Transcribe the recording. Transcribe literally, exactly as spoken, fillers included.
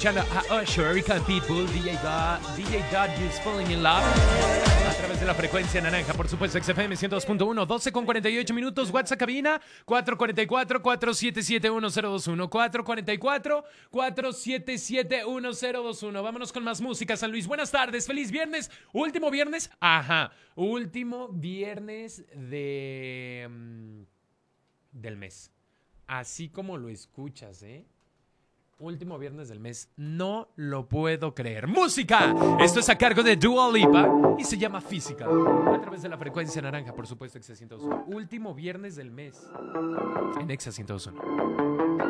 escuchando a Usher con Pitbull, D J God, D J God is Falling in Love. A través de la frecuencia naranja, por supuesto, X F M ciento dos punto uno, doce con cuarenta y ocho minutos. WhatsApp cabina cuatro cuatro cuatro, cuatro siete siete, uno cero dos uno. cuatro cuatro cuatro, cuatro siete siete, uno cero dos uno. Vámonos con más música, San Luis. Buenas tardes, feliz viernes. Último viernes, ajá, último viernes de um, del mes. Así como lo escuchas, ¿eh? Último viernes del mes. No lo puedo creer. ¡Música! Esto es a cargo de Dua Lipa y se llama Física. A través de la frecuencia naranja, por supuesto, Exa ciento dos punto uno. Último viernes del mes en Exa ciento dos punto uno.